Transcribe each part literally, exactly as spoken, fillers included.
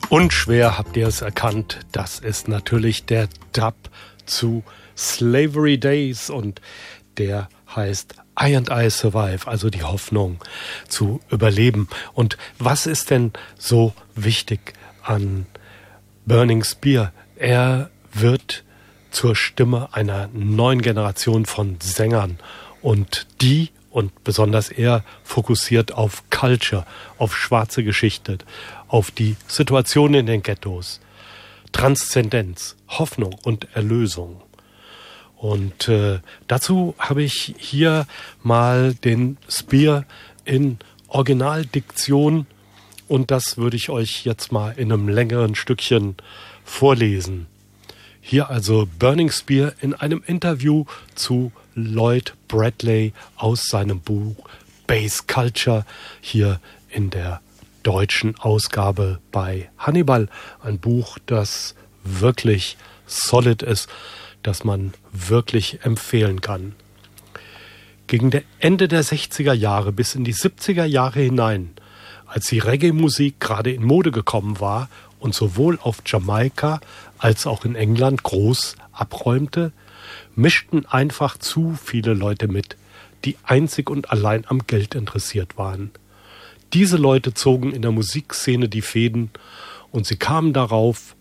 Unschwer habt ihr es erkannt, das ist natürlich der Dub zu Slavery Days und der heißt I and I Survive, also die Hoffnung zu überleben. Und was ist denn so wichtig an Burning Spear? Er wird zur Stimme einer neuen Generation von Sängern und die und besonders er fokussiert auf Culture, auf schwarze Geschichte, auf die Situation in den Ghettos, Transzendenz, Hoffnung und Erlösung. Und äh, dazu habe ich hier mal den Spear in Originaldiktion und das würde ich euch jetzt mal in einem längeren Stückchen vorlesen. Hier also Burning Spear in einem Interview zu Lloyd Bradley aus seinem Buch Bass Culture, hier in der deutschen Ausgabe bei Hannibal. Ein Buch, das wirklich solid ist, das man wirklich empfehlen kann. Gegen das Ende der sechziger Jahre bis in die siebziger Jahre hinein, als die Reggae-Musik gerade in Mode gekommen war und sowohl auf Jamaika als auch in England groß abräumte, mischten einfach zu viele Leute mit, die einzig und allein am Geld interessiert waren. Diese Leute zogen in der Musikszene die Fäden und sie kamen darauf,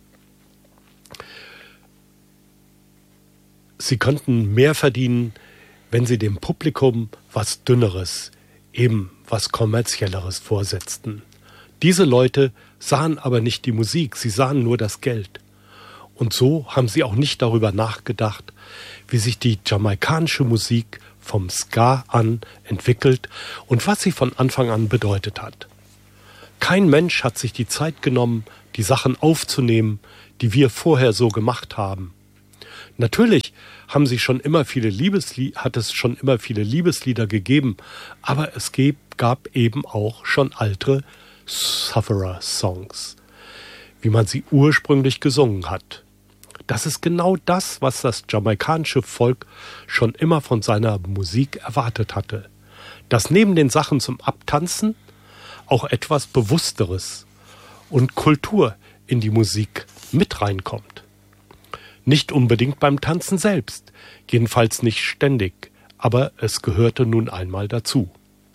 sie könnten mehr verdienen, wenn sie dem Publikum was Dünneres, eben was Kommerzielleres vorsetzten. Diese Leute sahen aber nicht die Musik, sie sahen nur das Geld. Und so haben sie auch nicht darüber nachgedacht, wie sich die jamaikanische Musik vom Ska an entwickelt und was sie von Anfang an bedeutet hat. Kein Mensch hat sich die Zeit genommen, die Sachen aufzunehmen, die wir vorher so gemacht haben. Natürlich haben sie schon immer viele Liebeslie- hat es schon immer viele Liebeslieder gegeben, aber es gab eben auch schon alte Sufferer-Songs, wie man sie ursprünglich gesungen hat. Das ist genau das, was das jamaikanische Volk schon immer von seiner Musik erwartet hatte. Dass neben den Sachen zum Abtanzen auch etwas Bewussteres und Kultur in die Musik mit reinkommt. Nicht unbedingt beim Tanzen selbst, jedenfalls nicht ständig, aber es gehörte nun einmal dazu.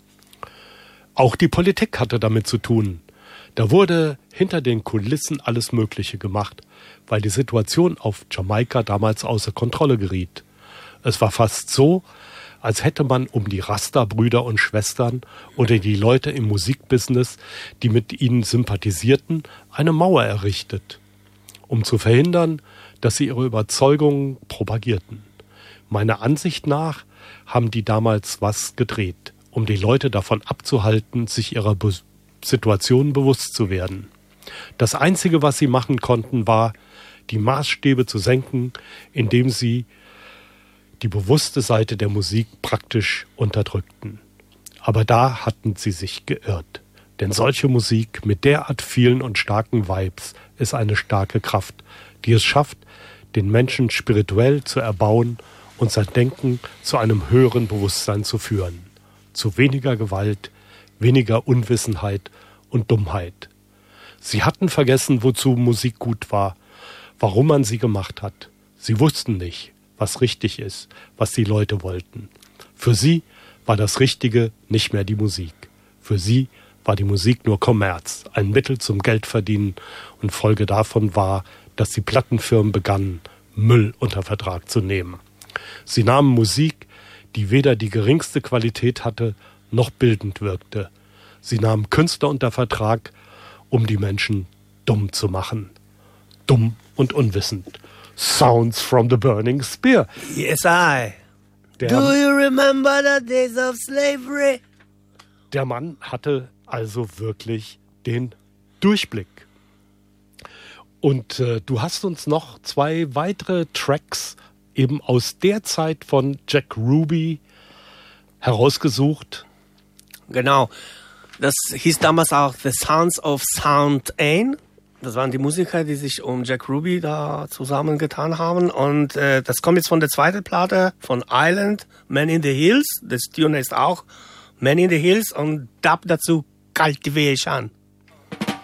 Auch die Politik hatte damit zu tun. Da wurde hinter den Kulissen alles Mögliche gemacht, weil die Situation auf Jamaika damals außer Kontrolle geriet. Es war fast so, als hätte man um die Rasta-Brüder und Schwestern oder die Leute im Musikbusiness, die mit ihnen sympathisierten, eine Mauer errichtet, um zu verhindern, dass sie ihre Überzeugungen propagierten. Meiner Ansicht nach haben die damals was gedreht, um die Leute davon abzuhalten, sich ihrer Be- Situation bewusst zu werden. Das Einzige, was sie machen konnten, war, die Maßstäbe zu senken, indem sie die bewusste Seite der Musik praktisch unterdrückten. Aber da hatten sie sich geirrt. Denn solche Musik mit derart vielen und starken Vibes ist eine starke Kraft, die es schafft, den Menschen spirituell zu erbauen und sein Denken zu einem höheren Bewusstsein zu führen. Zu weniger Gewalt, weniger Unwissenheit und Dummheit. Sie hatten vergessen, wozu Musik gut war, warum man sie gemacht hat. Sie wussten nicht, was richtig ist, was die Leute wollten. Für sie war das Richtige nicht mehr die Musik. Für sie war die Musik nur Kommerz, ein Mittel zum Geldverdienen und Folge davon war, dass die Plattenfirmen begannen, Müll unter Vertrag zu nehmen. Sie nahmen Musik, die weder die geringste Qualität hatte, noch bildend wirkte. Sie nahmen Künstler unter Vertrag, um die Menschen dumm zu machen. Dumm und unwissend. Sounds from the Burning Spear. Yes, I. Der, Do you remember the days of slavery? Der Mann hatte also wirklich den Durchblick. Und äh, du hast uns noch zwei weitere Tracks eben aus der Zeit von Jack Ruby herausgesucht. Genau. Das hieß damals auch The Sounds of Sound Ain. Das waren die Musiker, die sich um Jack Ruby da zusammengetan haben. Und äh, das kommt jetzt von der zweiten Platte von Island, Man in the Hills. Das Tune ist auch Man in the Hills und Dub dazu Cultivation.